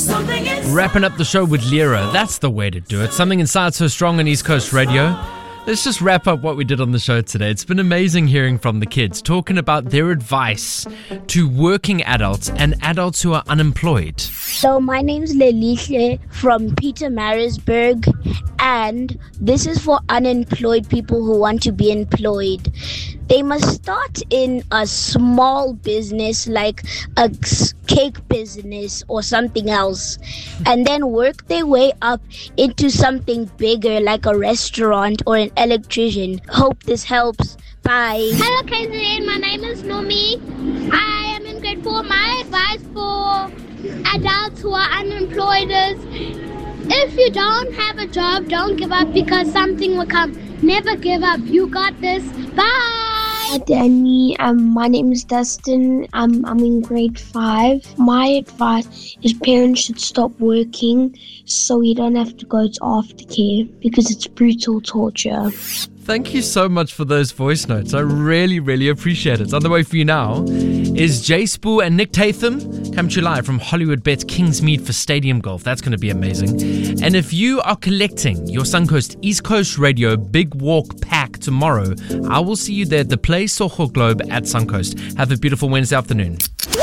Wrapping up the show with Lyra. That's the way to do it. Something Inside So Strong on East Coast Radio. Let's just wrap up what we did on the show today. It's been amazing hearing from the kids, talking about their advice to working adults and adults who are unemployed. So my name's Lelihle from Pietermaritzburg, and this is for unemployed people who want to be employed. They must start in a small business like a cake business or something else, and then work their way up into something bigger like a restaurant or an electrician. Hope this helps. Bye. Hello KZN, my name is Nomi. I am in grade 4. My advice for adults who are unemployed is, if you don't have a job, don't give up, because something will come. Never give up. You got this. Bye. Hi Danny, my name is Dustin. I'm in grade 5. My advice is parents should stop working so you don't have to go to aftercare, because it's brutal torture. Thank you so much for those voice notes. I really, really appreciate it. On the way for you now is Jay Spoo and Nick Tatham come to you live from Hollywood Bet's Kingsmead for Stadium Golf. That's going to be amazing. And if you are collecting your Suncoast East Coast Radio Big Walk pack tomorrow, I will see you there at the Play Soho Globe at Suncoast. Have a beautiful Wednesday afternoon.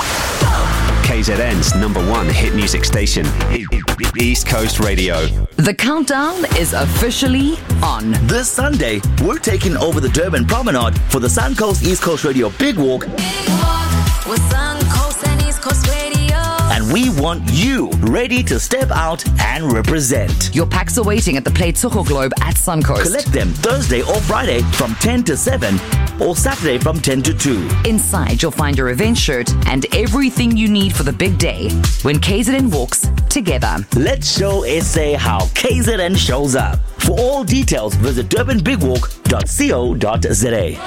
KZN's #1 hit music station, East Coast Radio. The countdown is officially on. This Sunday, we're taking over the Durban Promenade for the Suncoast East Coast Radio Big Walk. Big Walk with Suncoast and East Coast Radio. And we want you ready to step out and represent. Your packs are waiting at the Play Soho Globe at Suncoast. Collect them Thursday or Friday from 10 to 7 or Saturday from 10 to 2. Inside, you'll find your event shirt and everything you need for the big day when KZN walks together. Let's show SA how KZN shows up. For all details, visit durbanbigwalk.co.za.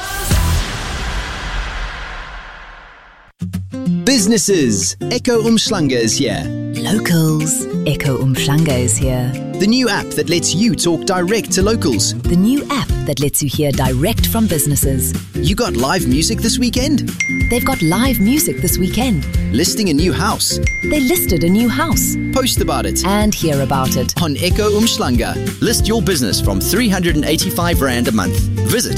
Businesses, Echo Umhlanga is here. Locals, Echo Umhlanga is here. The new app that lets you talk direct to locals. The new app that lets you hear direct from businesses. You got live music this weekend? They've got live music this weekend. Listing a new house? They listed a new house. Post about it. And hear about it. On Echo Umhlanga. List your business from 385 Rand a month. Visit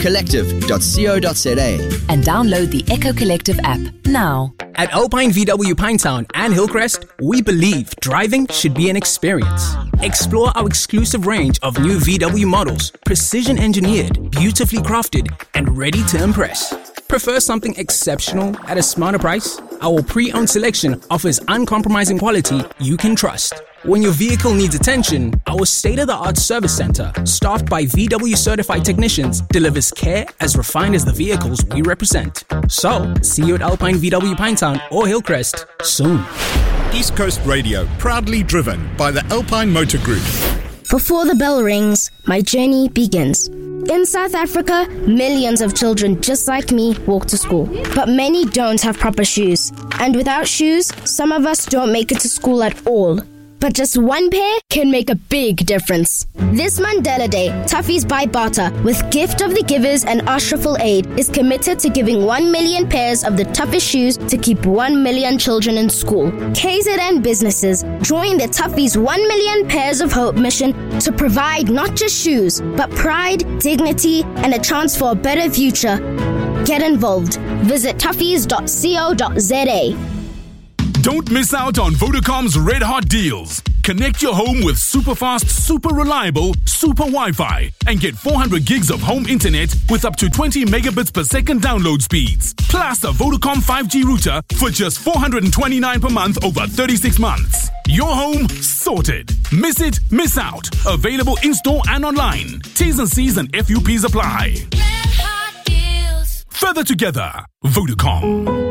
echocollective.co.za. And download the Echo Collective app now. At Alpine VW Pinetown and Hillcrest, we believe driving should be an experience. Explore our exclusive range of new VW models, precision engineered, beautifully crafted, and ready to impress. Prefer something exceptional at a smarter price? Our pre-owned selection offers uncompromising quality you can trust. When your vehicle needs attention, our state-of-the-art service center, staffed by VW certified technicians, delivers care as refined as the vehicles we represent. So, see you at Alpine VW Pinetown or Hillcrest soon. East Coast Radio, proudly driven by the Alpine Motor Group. Before the bell rings, my journey begins. In South Africa, millions of children just like me walk to school, but many don't have proper shoes. And without shoes, some of us don't make it to school at all. But just one pair can make a big difference. This Mandela Day, Toughies by Barter, with Gift of the Givers and Ashraful Aid, is committed to giving 1 million pairs of the toughest shoes to keep 1 million children in school. KZN businesses join the Toughies 1 million pairs of hope mission to provide not just shoes, but pride, dignity, and a chance for a better future. Get involved. Visit toughies.co.za. Don't miss out on Vodacom's red hot deals. Connect your home with super fast, super reliable, super Wi-Fi and get 400 gigs of home internet with up to 20 megabits per second download speeds. Plus a Vodacom 5G router for just $429 per month over 36 months. Your home sorted. Miss it, miss out. Available in-store and online. T's and C's and FUPs apply. Red hot deals. Further together, Vodacom.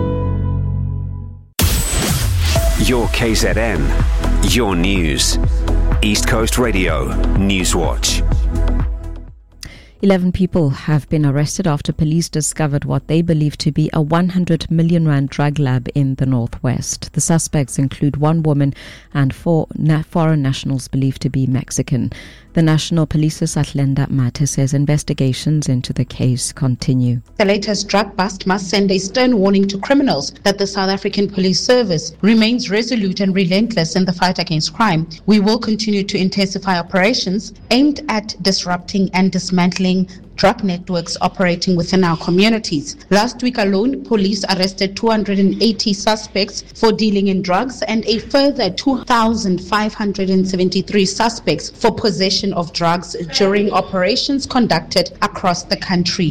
Your KZN, your news. East Coast Radio News Watch. 11 people have been arrested after police discovered what they believe to be a 100 million rand drug lab in the northwest. The suspects include one woman and four foreign nationals believed to be Mexican. The National Police's Atlenda Mate says investigations into the case continue. The latest drug bust must send a stern warning to criminals that the South African Police Service remains resolute and relentless in the fight against crime. We will continue to intensify operations aimed at disrupting and dismantling drug networks operating within our communities. Last week alone, police arrested 280 suspects for dealing in drugs and a further 2,573 suspects for possession of drugs during operations conducted across the country.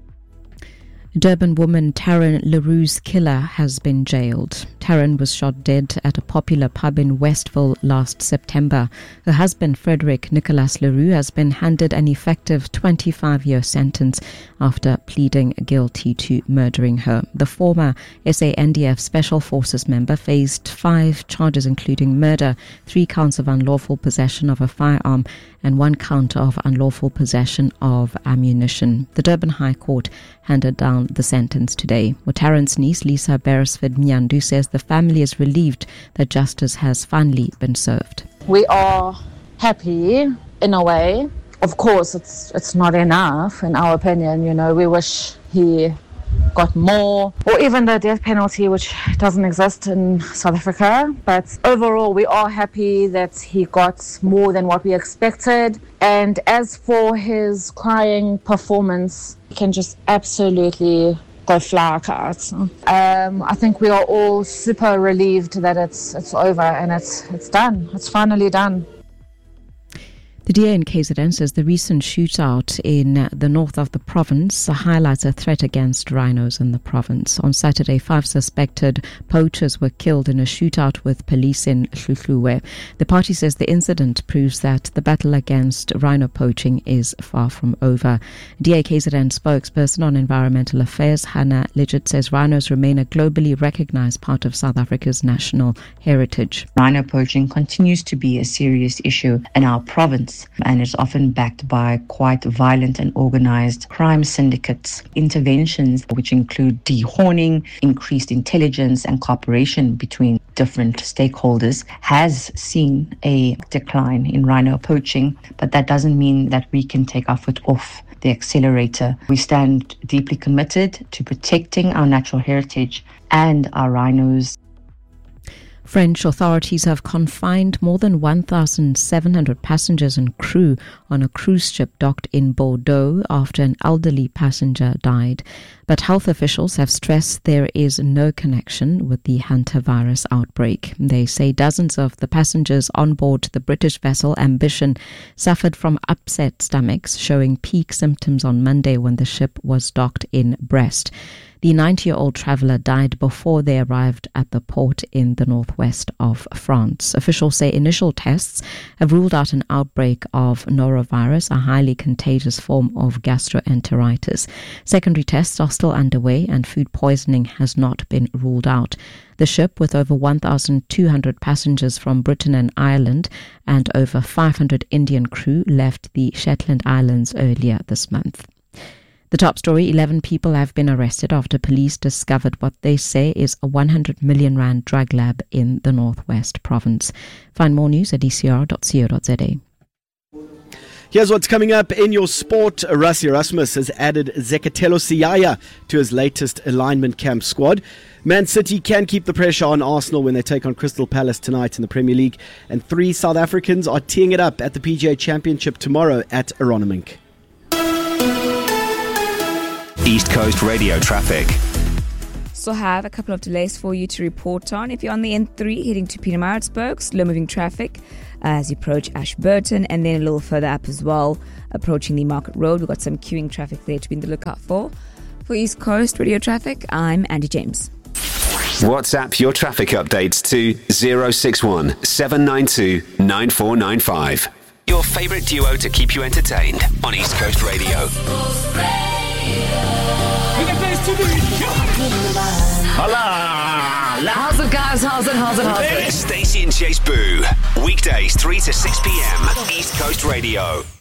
Durban woman Taryn LaRue's killer has been jailed. Taryn was shot dead at a popular pub in Westville last September. Her husband, Frederick Nicholas LaRue, has been handed an effective 25-year sentence after pleading guilty to murdering her. The former SANDF Special Forces member faced 5 charges including murder, 3 counts of unlawful possession of a firearm, and 1 count of unlawful possession of ammunition. The Durban High Court handed down the sentence today. Taryn's niece, Lisa Beresford Mnyandu, says the family is relieved that justice has finally been served. We are happy in a way. Of course, it's not enough in our opinion. You know, we wish he got more, or even the death penalty, which doesn't exist in South Africa. But overall, we are happy that he got more than what we expected. And as for his crying performance, he can just absolutely go fly a kite. I think we are all super relieved that it's over and it's done. It's finally done. The DA in KZN says the recent shootout in the north of the province highlights a threat against rhinos in the province. On Saturday, 5 suspected poachers were killed in a shootout with police in Hluhluwe. The party says the incident proves that the battle against rhino poaching is far from over. DA KZN spokesperson on environmental affairs, Hannah Lidget, says rhinos remain a globally recognized part of South Africa's national heritage. Rhino poaching continues to be a serious issue in our province, and is often backed by quite violent and organized crime syndicates. Interventions which include dehorning, increased intelligence and cooperation between different stakeholders has seen a decline in rhino poaching, but that doesn't mean that we can take our foot off the accelerator. We stand deeply committed to protecting our natural heritage and our rhinos. French authorities have confined more than 1,700 passengers and crew on a cruise ship docked in Bordeaux after an elderly passenger died. But health officials have stressed there is no connection with the hantavirus outbreak. They say dozens of the passengers on board the British vessel Ambition suffered from upset stomachs, showing peak symptoms on Monday when the ship was docked in Brest. The 90-year-old traveller died before they arrived at the port in the northwest of France. Officials say initial tests have ruled out an outbreak of norovirus, a highly contagious form of gastroenteritis. Secondary tests are still underway and food poisoning has not been ruled out. The ship, with over 1,200 passengers from Britain and Ireland and over 500 Indian crew, left the Shetland Islands earlier this month. The top story, 11 people have been arrested after police discovered what they say is a 100 million rand drug lab in the Northwest Province. Find more news at ecr.co.za. Here's what's coming up in your sport. Rassie Erasmus has added Zekatelo Siyaya to his latest alignment camp squad. Man City can keep the pressure on Arsenal when they take on Crystal Palace tonight in the Premier League. And 3 South Africans are teeing it up at the PGA Championship tomorrow at Aronimink. East Coast Radio traffic. So have a couple of delays for you to report on. If you're on the N3 heading to Pietermaritzburg, slow moving traffic as you approach Ashburton, and then a little further up as well, approaching the Market Road. We've got some queuing traffic there to be on the lookout for. For East Coast Radio traffic, I'm Andy James. WhatsApp your traffic updates to 061 792 9495. Your favourite duo to keep you entertained on East Coast Radio. How's it, guys? How's it? Stacey and Chase Boo. Weekdays 3 to 6 p.m. East Coast Radio.